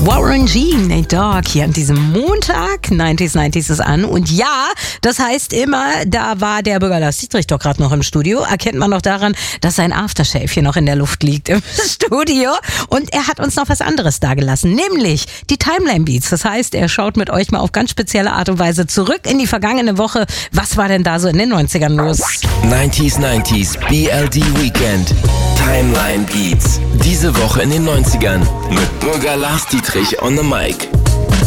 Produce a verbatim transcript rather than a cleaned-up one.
Warren G, Nate Dogg hier an diesem Montag. neunziger neunzig ist an. Und ja, das heißt immer, da war der Bürger Lars Dietrich doch gerade noch im Studio. Erkennt man noch daran, dass sein Aftershave hier noch in der Luft liegt im Studio. Und er hat uns noch was anderes dagelassen, nämlich die Timeline Beats. Das heißt, er schaut mit euch mal auf ganz spezielle Art und Weise zurück in die vergangene Woche. Was war denn da so in den neunzigern los? neunziger neunzig B L D Weekend. Timeline Beats. Diese Woche in den neunzigern mit Bürger Lars Dietrich on the mic.